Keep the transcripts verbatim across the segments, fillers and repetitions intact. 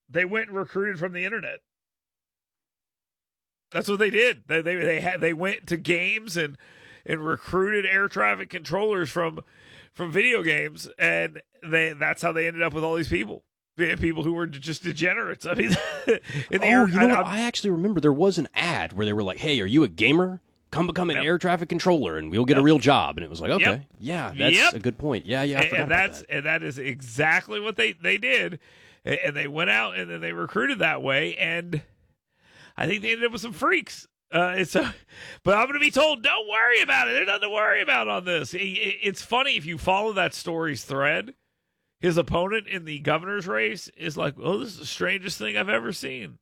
They went and recruited from the internet. That's what they did. They they they had they went to games and and recruited air traffic controllers from from video games, and they that's how they ended up with all these people. People who were just degenerates. I mean, in the oh, air, you know I, what? I actually remember there was an ad where they were like, "Hey, are you a gamer? Come become an yep. air traffic controller, and we'll get yep. a real job." And it was like, okay, yep. yeah, that's yep. a good point. Yeah, yeah, I and, forgot and that's about that. and that is exactly what they they did, and they went out and then they recruited that way, and I think they ended up with some freaks. Uh, it's a, but I'm going to be told, don't worry about it. There's nothing to worry about on this. It, it, it's funny if you follow that story's thread. His opponent in the governor's race is like, oh, this is the strangest thing I've ever seen.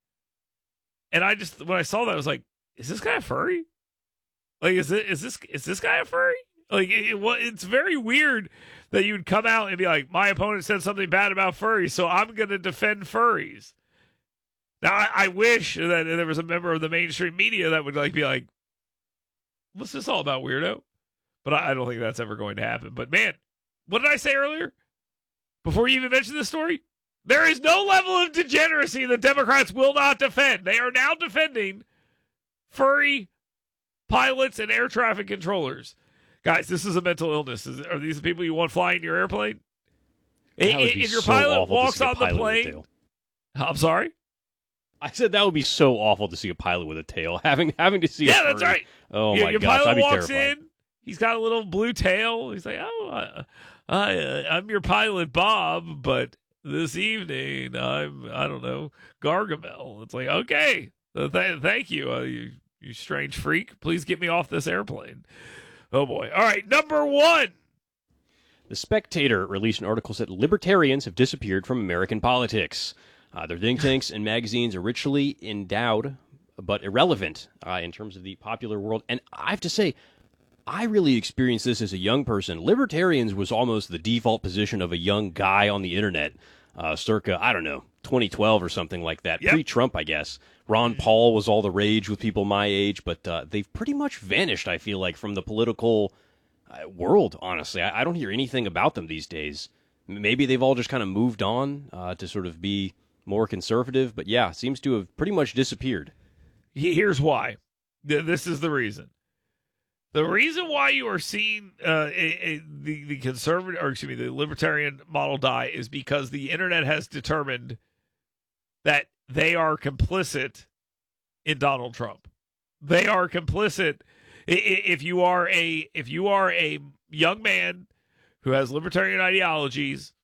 And I just, when I saw that, I was like, is this guy a furry? Like, is it, is this, is this guy a furry? Like, it, it, well, it's very weird that you'd come out and be like, my opponent said something bad about furries, so I'm going to defend furries. Now, I, I wish that there was a member of the mainstream media that would like be like, what's this all about, weirdo? But I, I don't think that's ever going to happen. But man, what did I say earlier? Before you even mentioned this story, there is no level of degeneracy that Democrats will not defend. They are now defending furry pilots and air traffic controllers. Guys, this is a mental illness. Is, are these the people you want flying your airplane? If, if your so pilot walks on the pilot plane, I'm sorry. I said that would be so awful to see a pilot with a tail. Having having to see. Yeah, a that's furry. right. Oh your, my your gosh, pilot I'd be walks terrified. in. He's got a little blue tail. He's like, oh, I, I, uh, I'm your pilot, Bob, but this evening I'm, I don't know, Gargamel. It's like, okay, uh, th- thank you, uh, you, you strange freak. Please get me off this airplane. Oh boy. All right, number one. The Spectator released an article that libertarians have disappeared from American politics. Uh, their think tanks and magazines are richly endowed, but irrelevant uh, in terms of the popular world. And I have to say, I really experienced this as a young person. Libertarians was almost the default position of a young guy on the internet, uh, circa, I don't know, twenty twelve or something like that. Yep. Pre-Trump, I guess. Ron Paul was all the rage with people my age, but uh, they've pretty much vanished, I feel like, from the political uh, world, honestly. I, I don't hear anything about them these days. Maybe they've all just kind of moved on uh, to sort of be more conservative, but yeah, seems to have pretty much disappeared. Here's why. This is the reason. The reason why you are seeing uh, a, a, the the conservative, or excuse me, the libertarian model die is because the internet has determined that they are complicit in Donald Trump. They are complicit. If you are a if you are a young man who has libertarian ideologies,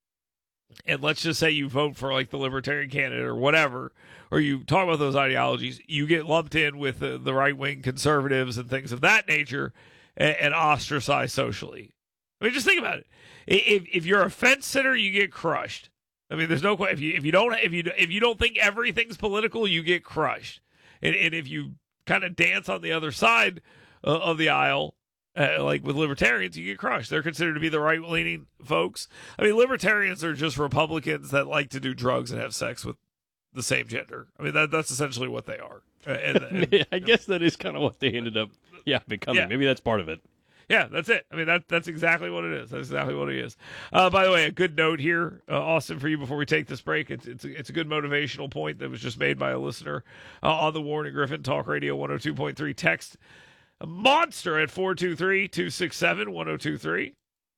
and let's just say you vote for like the libertarian candidate or whatever, or you talk about those ideologies, you get lumped in with the, the right-wing conservatives and things of that nature and, and ostracized socially. I mean, just think about it. If if you're a fence sitter, you get crushed. I mean, there's no question. If you if you don't if you if you don't think everything's political, you get crushed. And and if you kind of dance on the other side uh, of the aisle, Uh, like with libertarians, you get crushed. They're considered to be the right-leaning folks. I mean, libertarians are just Republicans that like to do drugs and have sex with the same gender. I mean, that that's essentially what they are. Uh, and, and, I guess that is kind of what they ended up, yeah, becoming. Yeah. Maybe that's part of it. Yeah, that's it. I mean, that that's exactly what it is. That's exactly what it is. Uh, by the way, a good note here, uh, Austin, for you before we take this break. It's it's a, it's a good motivational point that was just made by a listener uh, on the Warren and Griffin Talk Radio one oh two point three text. A monster at four two three, two six seven, one oh two three.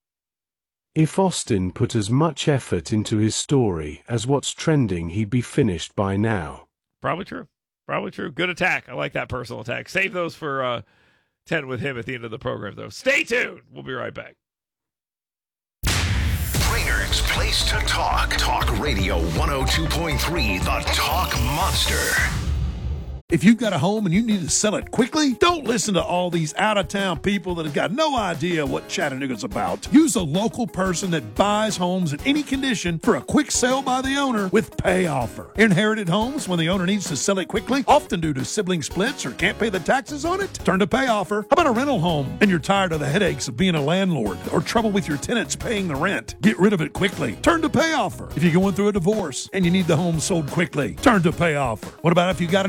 If Austin put as much effort into his story as what's trending, he'd be finished by now. Probably true. Probably true. Good attack. I like that personal attack. Save those for uh, ten with him at the end of the program, though. Stay tuned. We'll be right back. Brainerd's Place to Talk. Talk Radio one oh two point three, the Talk Monster. If you've got a home and you need to sell it quickly, don't listen to all these out-of-town people that have got no idea what Chattanooga's about. Use a local person that buys homes in any condition for a quick sale by the owner with Pay Offer. Inherited homes, when the owner needs to sell it quickly, often due to sibling splits or can't pay the taxes on it, turn to Pay Offer. How about a rental home and you're tired of the headaches of being a landlord or trouble with your tenants paying the rent? Get rid of it quickly. Turn to Pay Offer. If you're going through a divorce and you need the home sold quickly, turn to Pay Offer. What about if you got a new job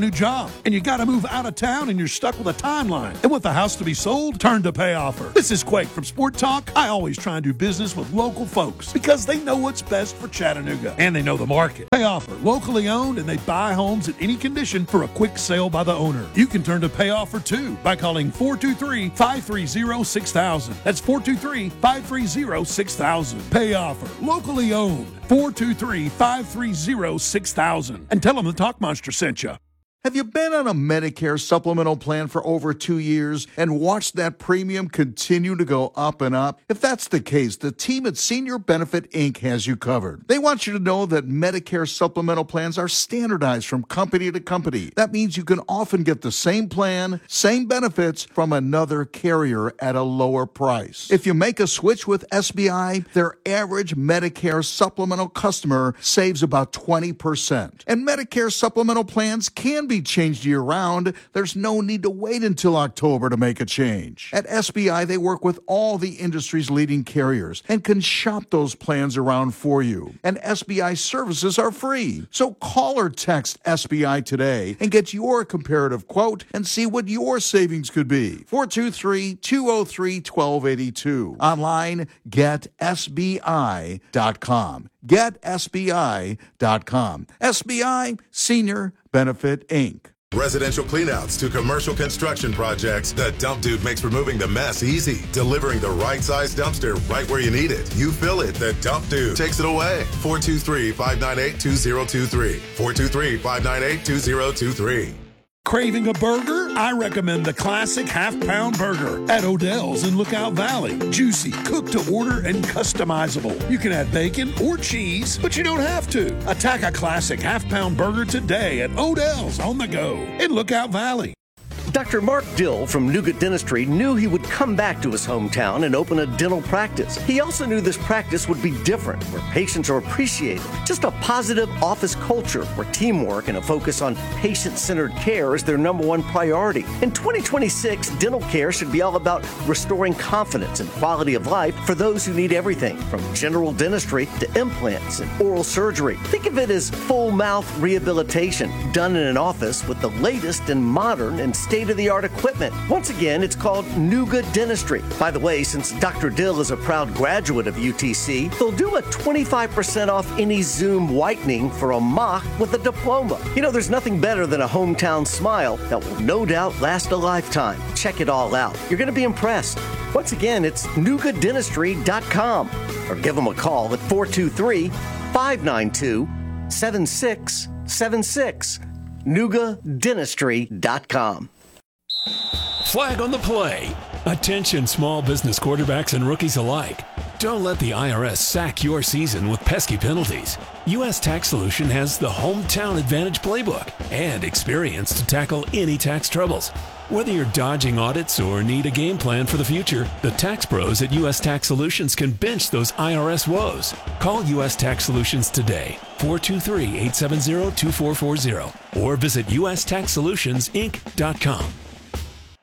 out. And you got to move out of town and you're stuck with a timeline. And with the house to be sold, turn to Pay Offer. This is Quake from Sport Talk. I always try and do business with local folks because they know what's best for Chattanooga and they know the market. Pay Offer, locally owned, and they buy homes in any condition for a quick sale by the owner. You can turn to Pay Offer too by calling four two three, five three zero, six thousand. That's four two three, five three zero, six thousand. Pay Offer, locally owned. four two three, five three zero, six thousand. And tell them the Talk Monster sent you. Have you been on a Medicare supplemental plan for over two years and watched that premium continue to go up and up? If that's the case, the team at Senior Benefit Incorporated has you covered. They want you to know that Medicare supplemental plans are standardized from company to company. That means you can often get the same plan, same benefits from another carrier at a lower price. If you make a switch with S B I, their average Medicare supplemental customer saves about twenty percent. And Medicare supplemental plans can be changed year-round. There's no need to wait until October to make a change. At S B I, they work with all the industry's leading carriers and can shop those plans around for you. And S B I services are free. So call or text S B I today and get your comparative quote and see what your savings could be. four two three, two oh three, one two eight two. Online, get S B I dot com. get S B I dot com. S B I, Senior Benefit Incorporated. Residential cleanouts to commercial construction projects, the Dump Dude makes removing the mess easy, delivering the right size dumpster right where you need it. You fill it, the Dump Dude takes it away. four two three, five nine eight, two oh two three. four two three, five nine eight, two oh two three. Craving a burger? I recommend the classic half-pound burger at Odell's in Lookout Valley. Juicy, cooked to order, and customizable. You can add bacon or cheese, but you don't have to. Attack a classic half-pound burger today at Odell's on the go in Lookout Valley. Doctor Mark Dill from Nougat Dentistry knew he would come back to his hometown and open a dental practice. He also knew this practice would be different, where patients are appreciated. Just a positive office culture where teamwork and a focus on patient-centered care is their number one priority. In twenty twenty-six, dental care should be all about restoring confidence and quality of life for those who need everything, from general dentistry to implants and oral surgery. Think of it as full mouth rehabilitation done in an office with the latest and modern and state-of-the-art equipment. Once again, it's called Nougat Dentistry. By the way, since Doctor Dill is a proud graduate of U T C, they'll do a twenty-five percent off any Zoom whitening for a mock with a diploma. You know, there's nothing better than a hometown smile that will no doubt last a lifetime. Check it all out. You're going to be impressed. Once again, it's nougat dentistry dot com or give them a call at four two three, five nine two, seven six seven six. nougat dentistry dot com. Flag on the play. Attention small business quarterbacks and rookies alike. Don't let the I R S sack your season with pesky penalties. U S Tax Solution has the Hometown Advantage playbook and experience to tackle any tax troubles. Whether you're dodging audits or need a game plan for the future, the tax pros at U S Tax Solutions can bench those I R S woes. Call U S Tax Solutions today, four two three, eight seven zero, two four four zero, or visit U S tax solutions inc dot com.